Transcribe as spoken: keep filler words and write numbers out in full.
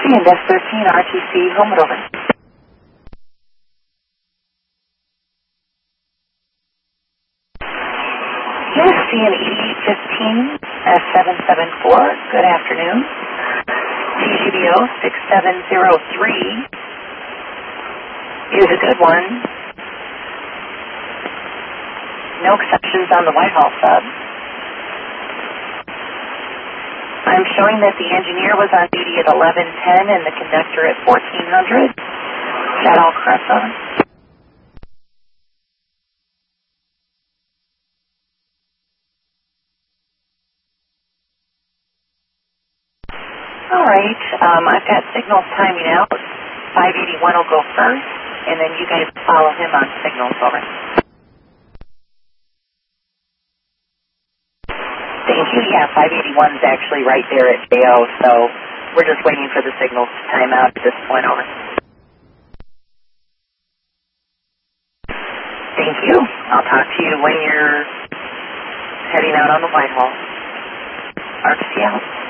C and S thirteen R T C, home and over. Yes, C and E fifteen S seven seven four, good afternoon. T G B O six seven zero three is a good one. No exceptions on the Whitehall sub. I'm showing that the engineer was on duty at eleven ten and the conductor at fourteen hundred. Is that all correct, over? All right, um, I've got signals timing out. five eighty-one will go first, and then you guys follow him on signals, over. Thank you. Yeah, five eighty-one is actually right there at J O, so we're just waiting for the signals to time out at this point, over. Thank you. I'll talk to you when you're heading out on the Whitehall. R T C out.